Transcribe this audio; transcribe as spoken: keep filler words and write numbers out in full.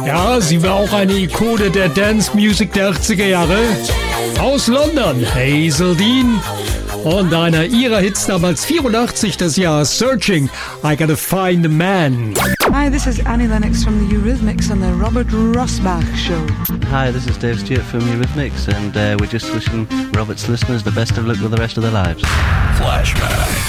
Ja, sie war auch eine Ikone der Dance-Music der achtziger Jahre. Aus London, Hazel Dean. Und einer ihrer Hits damals vierundachtzig, das Jahr Searching, I Gotta Find a Man. Hi, this is Annie Lennox from the Eurythmics on the Robert Rossbach Show. Hi, this is Dave Stewart from Eurythmics, and uh, we're just wishing Robert's listeners the best of luck with the rest of their lives. Flashback.